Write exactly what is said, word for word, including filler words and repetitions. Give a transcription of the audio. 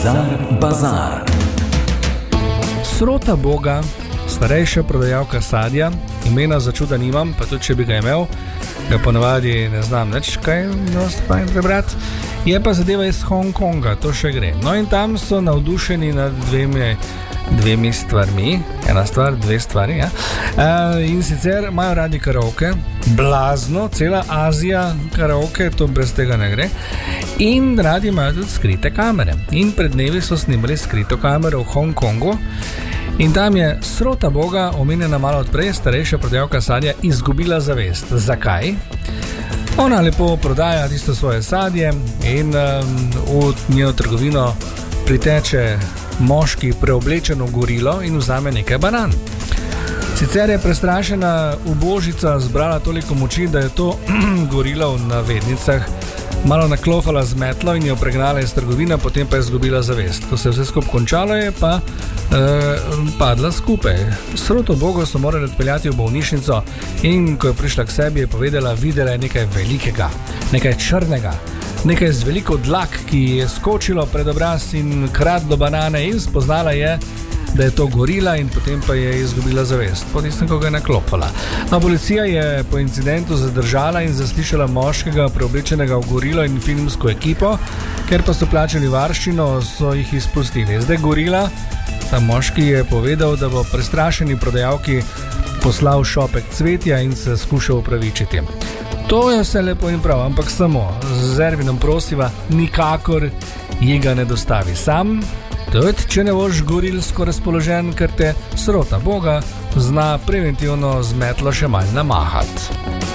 Bizar Bazar. Srota Boga, starejša prodajalka sadja, imena za čuda nimam, pa tudi če bi ga imel, ga ponavadi ne znam nič kaj spajim prebrati, je pa zadeva iz Hongkonga, to še gre. No in tam so navdušeni nad dvemi, dvemi stvarmi, ena stvar, dve stvari, ja. Uh, in sicer imajo radi karaoke, blazno, cela Azija karaoke, to brez tega ne gre. In radi imajo tudi skrite kamere. In pred dnevi so snimali skrito kamero v Hongkongu. In tam je Srota Boga, omenjena malo odprej, starejša prodajalka sadja, izgubila zavest. Zakaj? Ona lepo prodaja tisto svoje sadje in um, v njeno trgovino priteče moški preoblečen v gorilo in vzame nekaj banan. Sicer je prestrašena ubožica zbrala toliko moči, da je to gorilo v navednicah malo naklofala z metlo in jo pregnala iz trgovine, potem pa je izgubila zavest. Ko se je vse skupaj končalo, je pa eh, padla skupaj. Sroto Bogo so morali odpeljati v bolnišnico in ko je prišla k sebi, je povedala, videla je nekaj velikega, nekaj črnega, nekaj z veliko dlak, ki je skočilo pred obraz in kradlo banane in spoznala je, da je to gorila in potem pa je izgubila zavest. Po tistem, ko ga je naklopala. No, policija je po incidentu zadržala in zaslišala moškega preoblečenega v gorilo in filmsko ekipo, ker pa so plačali varščino, so jih izpustili. Zdaj gorila, ta moški je povedal, da bo prestrašeni prodajalki poslal šopek cvetja in se skušal upravičiti. To je vse lepo in prav, ampak samo z Ervinom prosiva, nikakor ji ga ne dostavi sam. Tudi, če ne boš gorilsko razpoložen, ker te Srota Boga zna preventivno z metlo še malj namahati.